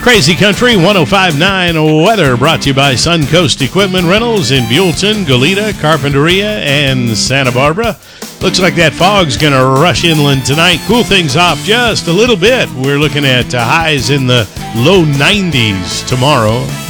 Crazy Country 105.9 weather brought to you by Suncoast Equipment Rentals in Buellton, Goleta, Carpinteria, and Santa Barbara. Looks like that fog's going to rush inland tonight. Cool things off just a little bit. We're looking at highs in the low 90s tomorrow.